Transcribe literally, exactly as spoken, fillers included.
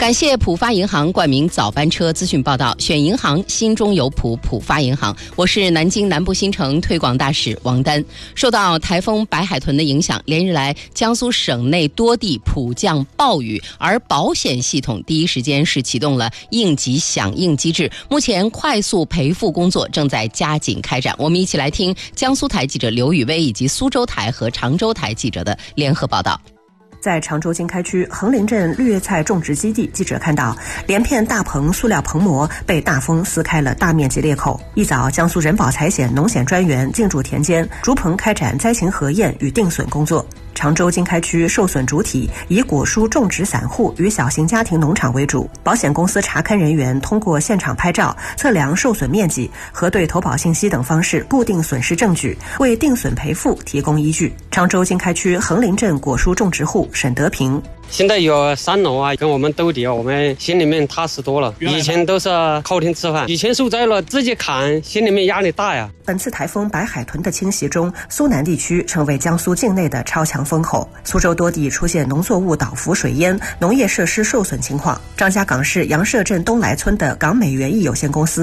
感谢浦发银行冠名早班车资讯报道，选银行心中有谱，浦发银行。我是南京南部新城推广大使王丹。受到台风白海豚的影响，连日来江苏省内多地普降暴雨，而保险系统第一时间是启动了应急响应机制，目前快速赔付工作正在加紧开展。我们一起来听江苏台记者刘宇威以及苏州台和常州台记者的联合报道。 在常州经开区横林镇绿叶菜种植基地，记者看到连片大棚塑料棚膜被大风撕开了大面积裂口。一早，江苏人保财险农险专员进驻田间，逐棚开展灾情核验与定损工作。常州经开区受损主体以果蔬种植散户与小型家庭农场为主，保险公司查勘人员通过现场拍照、测量受损面积、核对投保信息等方式固定损失证据，为定损赔付提供依据。常州经开区横林镇果蔬种植户沈德平： 现在有三楼啊，跟我们斗地，我们心里面踏实多了。以前都是靠天吃饭，以前受灾了自己砍，心里面压力大呀。 本次台风白海豚的侵袭中，苏南地区成为江苏境内的超强风口，苏州多地出现农作物倒伏水淹、农业设施受损情况。张家港市杨舍镇东来村的港美园艺有限公司